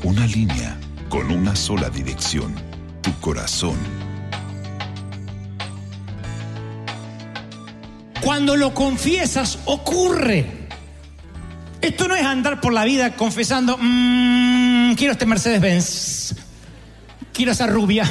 Una línea con una sola dirección, tu corazón. Cuando lo confiesas, ocurre. Esto no es andar por la vida confesando, quiero este Mercedes-Benz, quiero esa rubia.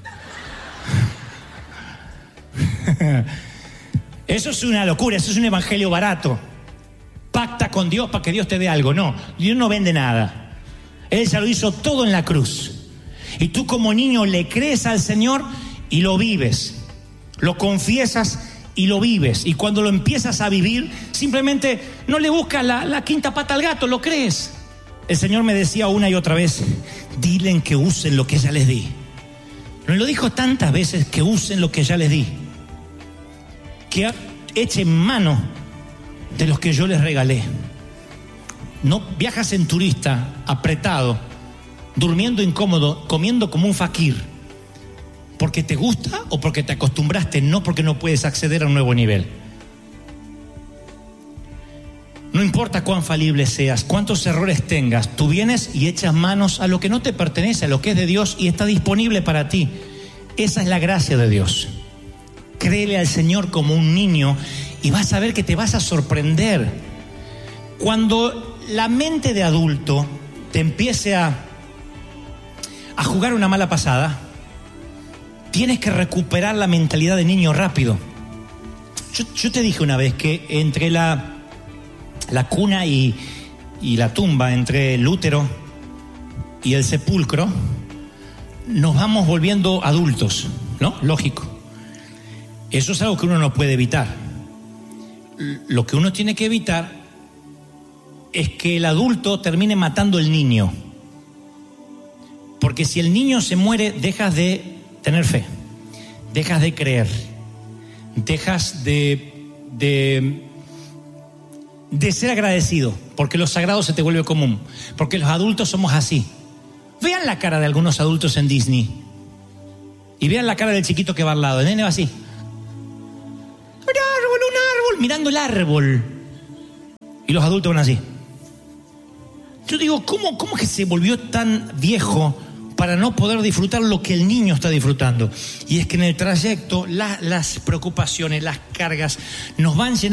Eso es una locura, eso es un evangelio barato. Pacta con Dios para que Dios te dé algo. No, Dios no vende nada. Él ya lo hizo todo en la cruz. Y tú como niño le crees al Señor y lo vives. Lo confiesas y lo vives. Y cuando lo empiezas a vivir, simplemente no le buscas la quinta pata al gato, lo crees. El Señor me decía una y otra vez, dilen que usen lo que ya les di. Me lo dijo tantas veces, que usen lo que ya les di. Que echen mano de los que yo les regalé. No viajas en turista, apretado, durmiendo incómodo, comiendo como un fakir, porque te gusta o porque te acostumbraste, no porque no puedes acceder a un nuevo nivel. No importa cuán falible seas, cuántos errores tengas, tú vienes y echas manos a lo que no te pertenece, a lo que es de Dios y está disponible para ti. Esa es la gracia de Dios. Créele al Señor como un niño y vas a ver que te vas a sorprender. Cuando la mente de adulto te empiece a jugar una mala pasada, tienes que recuperar la mentalidad de niño rápido. Yo te dije una vez que entre la cuna y la tumba, entre el útero y el sepulcro, nos vamos volviendo adultos, ¿no? Lógico. Eso es algo que uno no puede evitar. Lo que uno tiene que evitar es que el adulto termine matando al niño. Porque si el niño se muere, dejas de tener fe, dejas de creer, dejas de ser agradecido, porque lo sagrado se te vuelve común, porque los adultos somos así. Vean la cara de algunos adultos en Disney y vean la cara del chiquito que va al lado. El nene va así, un árbol, mirando el árbol, y los adultos van así. Yo digo, ¿cómo que se volvió tan viejo para no poder disfrutar lo que el niño está disfrutando? Y es que en el trayecto las preocupaciones, las cargas nos van llenando.